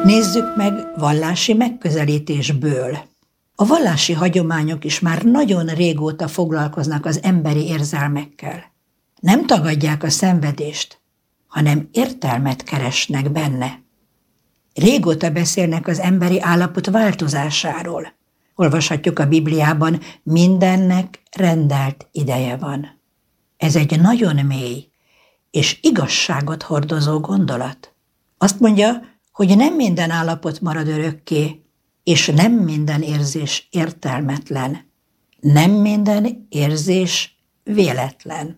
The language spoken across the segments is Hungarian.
Nézzük meg vallási megközelítésből. A vallási hagyományok is már nagyon régóta foglalkoznak az emberi érzelmekkel. Nem tagadják a szenvedést, hanem értelmet keresnek benne. Régóta beszélnek az emberi állapot változásáról. Olvashatjuk a Bibliában, mindennek rendelt ideje van. Ez egy nagyon mély és igazságot hordozó gondolat. Azt mondja, hogy nem minden állapot marad örökké, és nem minden érzés értelmetlen. Nem minden érzés véletlen.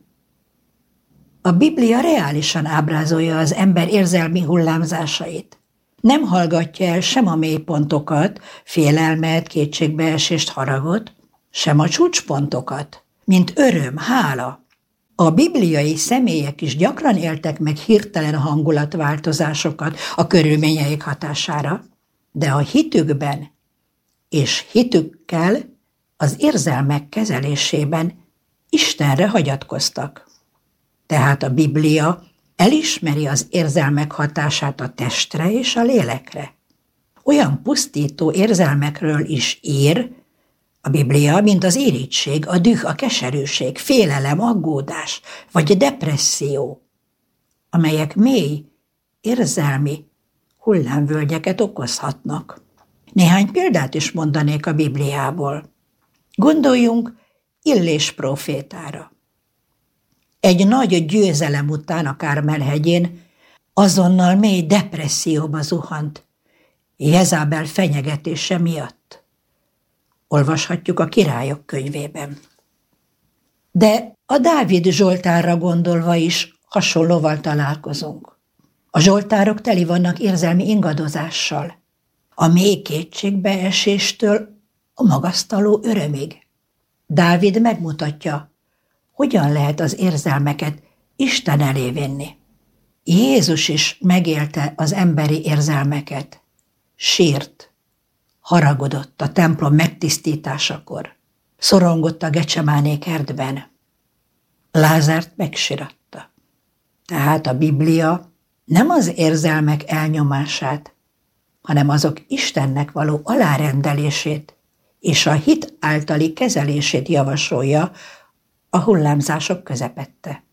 A Biblia reálisan ábrázolja az ember érzelmi hullámzásait. Nem hallgatja el sem a mélypontokat, félelmet, kétségbeesést, haragot, sem a csúcspontokat, mint öröm, hála. A bibliai személyek is gyakran éltek meg hirtelen hangulatváltozásokat a körülményeik hatására, de a hitükben és hitükkel az érzelmek kezelésében Istenre hagyatkoztak. Tehát a Biblia elismeri az érzelmek hatását a testre és a lélekre. Olyan pusztító érzelmekről is ír a Biblia, mint az irigység, a düh, a keserűség, félelem, aggódás vagy depresszió, amelyek mély érzelmi hullámvölgyeket okozhatnak. Néhány példát is mondanék a Bibliából. Gondoljunk Illés prófétára. Egy nagy győzelem után a Kármel-hegyén azonnal mély depresszióba zuhant, Jezabel fenyegetése miatt. Olvashatjuk a Királyok könyvében. De a Dávid Zsoltárra gondolva is hasonlóval találkozunk. A zsoltárok teli vannak érzelmi ingadozással, a mély kétségbeeséstől a magasztaló örömig. Dávid megmutatja, hogyan lehet az érzelmeket Isten elé vinni. Jézus is megélte az emberi érzelmeket. Sírt, haragodott a templom megtisztításakor, szorongott a Gecsemáné kertben. Lázárt megsiratta. Tehát a Biblia nem az érzelmek elnyomását, hanem azok Istennek való alárendelését és a hit általi kezelését javasolja a hullámzások közepette.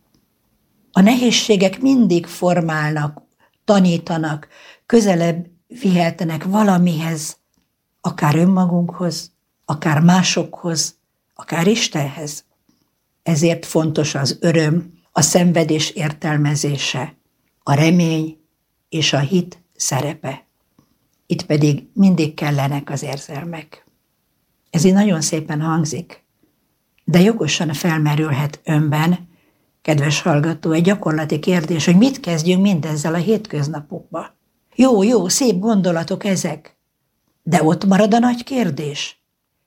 A nehézségek mindig formálnak, tanítanak, közelebb vihetnek valamihez, akár önmagunkhoz, akár másokhoz, akár Istenhez. Ezért fontos az öröm, a szenvedés értelmezése, a remény és a hit szerepe. Itt pedig mindig kellenek az érzelmek. Ez így nagyon szépen hangzik, de jogosan felmerülhet önben, kedves hallgató, egy gyakorlati kérdés, hogy mit kezdjünk mindezzel a hétköznapokba. Jó, szép gondolatok ezek, de ott marad a nagy kérdés.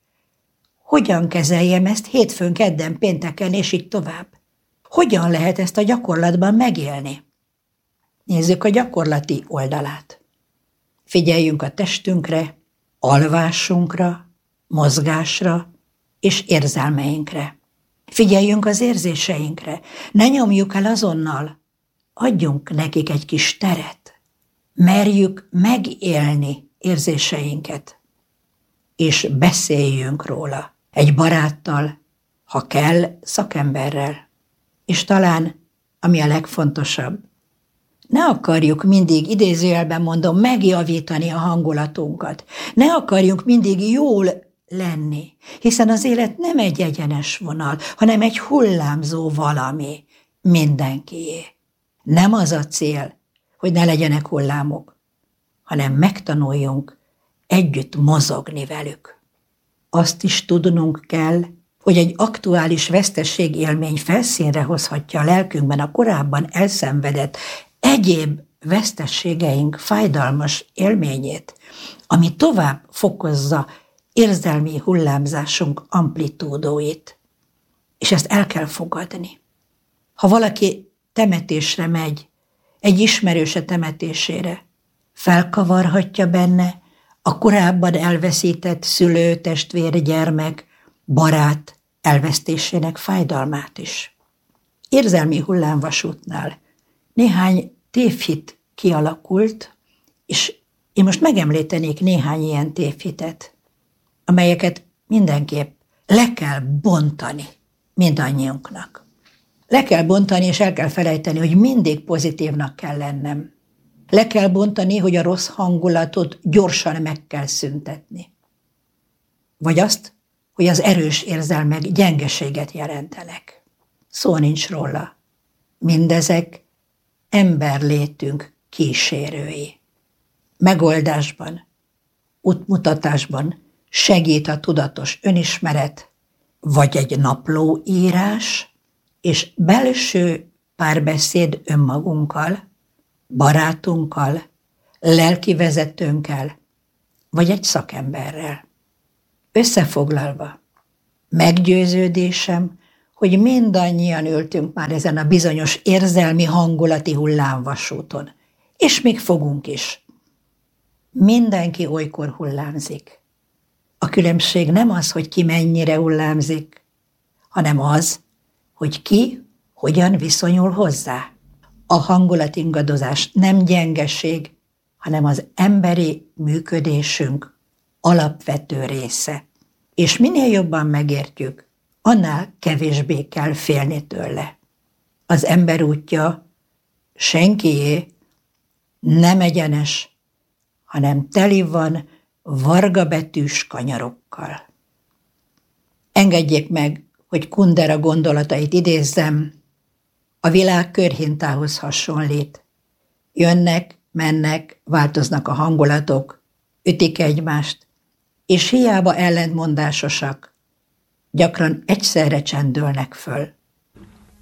Hogyan kezeljem ezt hétfőn, kedden, pénteken és így tovább? Hogyan lehet ezt a gyakorlatban megélni? Nézzük a gyakorlati oldalát. Figyeljünk a testünkre, alvásunkra, mozgásra és érzelmeinkre. Figyeljünk az érzéseinkre, ne nyomjuk el azonnal, adjunk nekik egy kis teret. Merjük megélni érzéseinket, és beszéljünk róla egy baráttal, ha kell, szakemberrel. És talán, ami a legfontosabb, ne akarjuk mindig, idézőjelben mondom, megjavítani a hangulatunkat. Ne akarjunk mindig jól lenni, hiszen az élet nem egy egyenes vonal, hanem egy hullámzó valami, mindenkié. Nem az a cél, hogy ne legyenek hullámok, hanem megtanuljunk együtt mozogni velük. Azt is tudnunk kell, hogy egy aktuális veszteségélmény felszínre hozhatja a lelkünkben a korábban elszenvedett egyéb veszteségeink fájdalmas élményét, ami tovább fokozza érzelmi hullámzásunk amplitúdóit. És ezt el kell fogadni. Ha valaki temetésre megy, egy ismerőse temetésére, felkavarhatja benne a korábban elveszített szülő, testvér, gyermek, barát elvesztésének fájdalmát is. Érzelmi hullámvasútnál néhány tévhit kialakult, és Én most megemlítenék néhány ilyen tévhitet, amelyeket mindenképp le kell bontani mindannyiunknak. Le kell bontani, és el kell felejteni, hogy mindig pozitívnak kell lennem. Le kell bontani, hogy a rossz hangulatot gyorsan meg kell szüntetni. Vagy azt, hogy az erős érzelmek gyengeséget jelentenek. Szó nincs róla. Mindezek emberlétünk kísérői. Megoldásban, útmutatásban segít a tudatos önismeret, vagy egy naplóírás, és belső párbeszéd önmagunkkal, barátunkkal, lelkivezetőnkkel, vagy egy szakemberrel. Összefoglalva, meggyőződésem, hogy mindannyian ültünk már ezen a bizonyos érzelmi hangulati hullámvasúton, és még fogunk is. Mindenki olykor hullámzik. A különbség nem az, hogy ki mennyire hullámzik, hanem az, hogy ki hogyan viszonyul hozzá. A hangulatingadozás nem gyengeség, hanem az emberi működésünk alapvető része. És minél jobban megértjük, annál kevésbé kell félni tőle. Az ember útja senkié nem egyenes, hanem teli van vargabetűs kanyarokkal. Engedjék meg, hogy Kundera gondolatait idézzem, a világ körhintához hasonlít. Jönnek, mennek, változnak a hangulatok, ütik egymást, és hiába ellentmondásosak, gyakran egyszerre csendülnek föl.